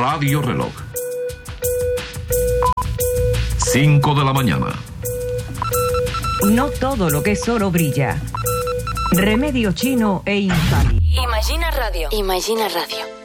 Radio Reloj. 5 de la mañana. No todo lo que es oro brilla. Remedio chino e infalible. Imagina Radio. Imagina Radio.